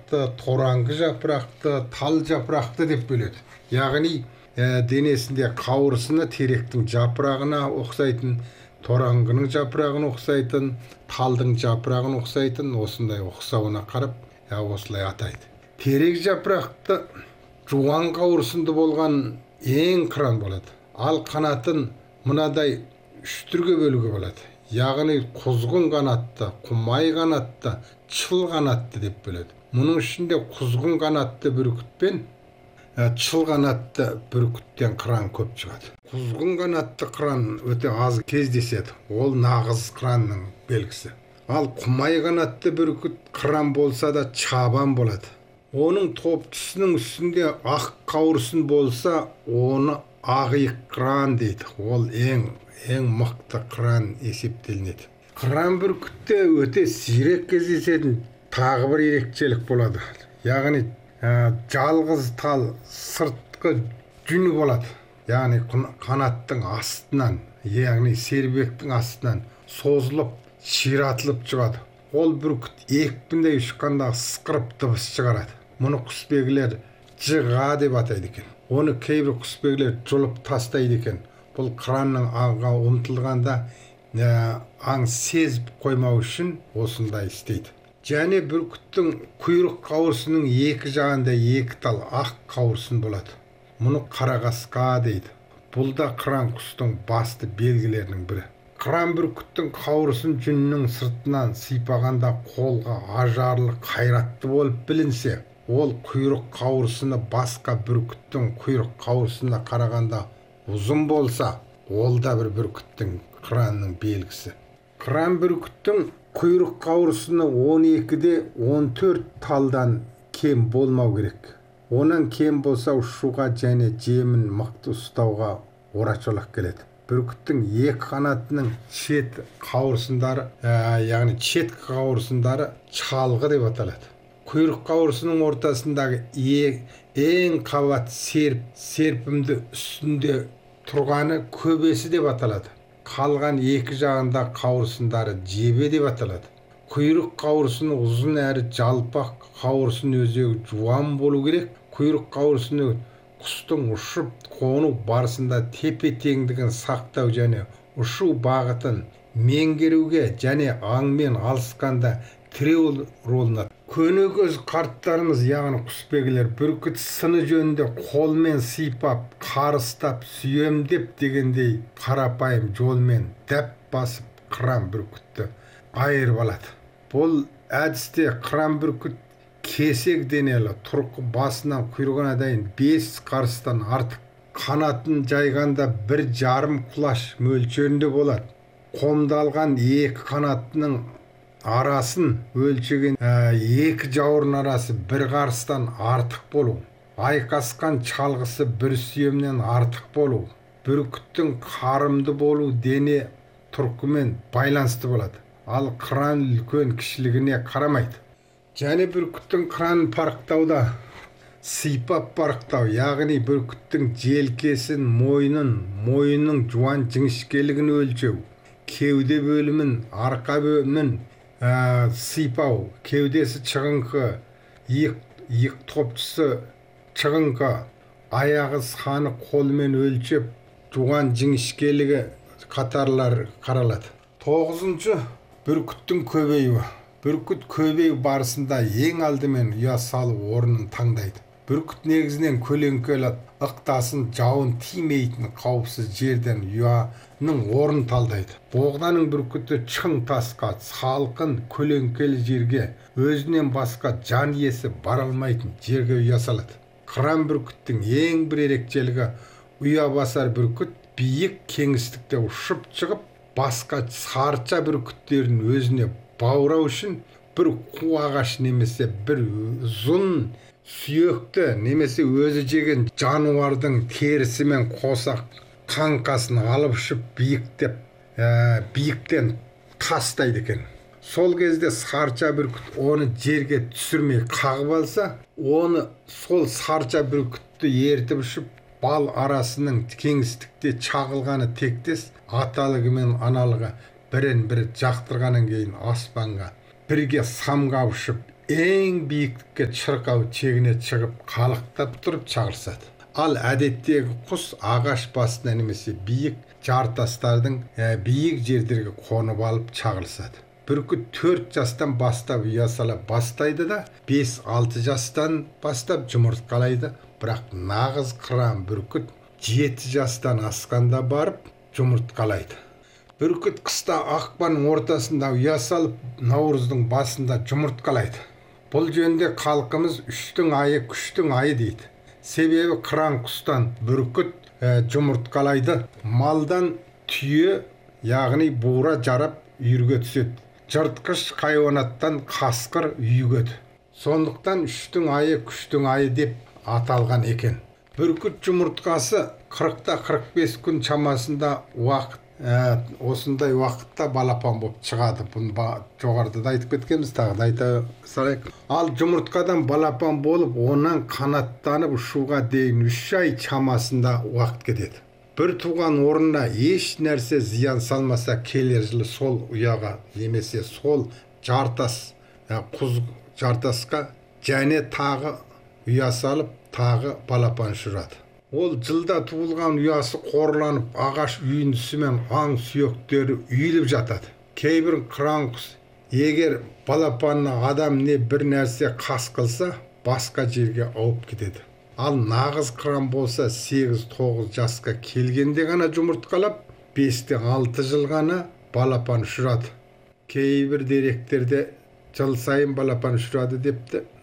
жапырақты, тораңғы жапырақты, тал жапырақты деп бөледі. Яғни денесінде қауырсыны теректің жапырағына ұқсайтын, тораңғының жапырағына ұқсайтын, талдың жапырағына ұқсайтын, осындай ұқсауына қарап осылай атайды. Терек жапырақты жуан қауырсынды болған ең қыран болады. Ал қанатын мынадай үш түрге бөлуге болады. Яғни құзғын қанатты, құмай қанатты, чыл қанатты деп бөледі. Мұның ішінде құзғын қанатты бүркітпен чыл қанатты бүркіттен қыран көп шығады. Құзғын қанатты қыран өте аз кездеседі. Ол нағыз қыранның белгісі. Ал құмай қанатты бүркіт қыран болса да чабан болады. Оның топшысының үстінде ақ қауырсын болса, оны ақиық қыран дейді. Ол ең мықты қыран есептелінеді. Қыран бүркітте өте сирек кездесетін тағы бір ерекшелік болады. Яғни жалғыз тал сыртқы жүні болады. Яғни қанаттың астынан, яғни сербектің астынан созылып, ширатылып шығады. Ол бүркіт екпіндей ұшқанда ысқырып дыбыс шығарады. Мұны құсбегілер жыға деп атайды екен. Оны кейбір құсбегілер жұлып тастайды екен. Бұл қыранның аңға ұмтылғанда аң сезіп қоймау үшін осындай істейді. Және бүркіттің құйрық қауырсының екі жағында екі тал ақ қауырсын болады. Мұны қарақасқа дейді. Бұл да қыран құстың басты белгілерінің бірі. Қыран бүркіттің қауырсын жүнінің сыртынан сипағанда қолға ажарлы, қайратты болып білінсе, ол құйрық қауырсыны басқа бүркіттің құйрық қауырсына қарағанда ұзын болса, ол да бір бүркіттің, қыранның белгісі. Қыран бүркіттің құйрық қауырсыны 12-де 14 талдан кем болмау керек. Онан кем болса ұшуға және жемін мықты ұстауға орашолақ келеді. Бүркіттің екі қанатының шет қауырсындары, яғни шеткі қауырсындары чалғы деп аталады. Құйрық қауырсының ортасындағы ең қабат серпімді үстінде тұрғаны көбесі деп аталады. Қалған екі жағында қауырсындары жебе деп аталады. Құйрық қауырсыны ұзын әрі жалпақ, қауырсын өзегі жуан болу керек. Құйрық қауырсыны құстың ұшып қону барысында тепе теңдігін сақтау және ұшу бағытын меңгеруге және аңмен алысқанда тіреу ролына. Көнекөз қарттарымыз, яғни құсбегілер, бүркіт сыны жөнінде қолмен сипап, қарыстап, сүйемдеп дегендей қарапайым жолмен дәп басып қыран бүркітті айырып алады. Бұл әдісте қыран бүркіт кесек денелі, тұрқы басынан құйрығына дейін 5 қарыстан артық, қанатын жайғанда 1,5 құлаш мөлшерінде болады. Қомдалған екі қанатының арасын өлшеген екі жауырын арасы 1 қарыстан артық болу. Айқасқан чалғысы 1 сүйемнен артық болу. Бүркіттің қарымды болу дене тұрқымен байланысты болады. Ал қыран үлкен кішілігіне қарамайды. Және бүркіттің қыранын парықтауда сипап парықтау, яғни бүркіттің желкесін, мойынның жуан жіңішкелігін өлшеу, кеуде бөлімін, арқа бөлімін сипау, кеудесі шығыңқы, иық топшысы шығыңқы, аяғы саны қолмен өлшеп, жуан жіңішкелігі қатарлар қаралады. 9. Бүркіттің көбеюі. Бүркіт көбею барысында ең алдымен ұя салу орнын таңдайды. Бүркіт негізінен көлеңкелі, ықтасын, жауын тимейтін қауіпсіз жерден ұяның орнын талдайды. Боғданың бүркіті чың тасқа, салқын, көлеңкелі жерге, өзінен басқа жан иесі бара алмайтын жерге ұя салады. Қыран бүркіттің ең бір ерекшелігі, ұя басар бүркіт биік кеңістікте ұшып шығып, басқа сарча бүркіттерін өзіне баурау үшін бір қу ағаш немесе бір ұзын сүйекті немесе өзі жеген жануардың терісімен қосақ қаңқасын алып ұшып биіктен тастайды екен. Сол кезде сарча бүркіт оны жерге түсірмей қағып алса, оны сол сарча бүркітті ертіп ұшып бал арасының кеңістікте чағылғаны тектес, аталығы мен аналығы бірін бірі жақтырғаннан кейін аспанға бірге самға ұшып ең биіктікке шырқау шегіне шығып қалықтап тұрып шағылысады. Ал әдеттегі құс ағаш басына немесе биік жартастардың биік жердерге қонып алып шағылысады. Бүркіт 4 жастан бастап ұя сала бастайды да 5-6 жастан бастап жұмыртқалайды. Бірақ нағыз қыран бүркіт 7 жастан асқанда барып жұмыртқалайды. Бүркіт қыста ақпанның ортасында ұя салып, наурыздың басында жұмыртқалайды. Бұл жөнде халқымыз үштің айы күштің айы дейді. Себебі қыран құстан бүркіт жұмыртқалайды. Малдан түйе, яғни бура жарап үйірге түседі. Жыртқыш хайуанаттан қасқыр үйігеді. Сондықтан үштің айы күштің айы деп аталған екен. Бүркіт жұмыртқасы 40-45 күн шамасында осындай уақытта балапан болып шығады. Бұны жоғарыда да айтып кеткенбіз, тағы да айта салайық. Ал жұмыртқадан балапан болып, онан қанаттанып ұшуға дейін 3 ай шамасында уақыт кетеді. Бір туған орнына еш нәрсе зиян салмаса, келер жылы сол ұяға немесе сол жартас, құз жартасқа және тағы ұя салып, тағы балапан ұшырады. Ол жылда туылған ұясы қорланып, ағаш үйіндісімен аң сүйектері үйіліп жатады. Кейбір қыран құс егер балапанына адам не бір нәрсе қас қылса, басқа жерге ауып кетеді. Ал нағыз қыран болса 8-9 жасқа келгенде ғана жұмыртқалап, 5-6 жыл ғана балапан ұшырады. Кейбір деректерде жыл сайын балапан ұшырады депті.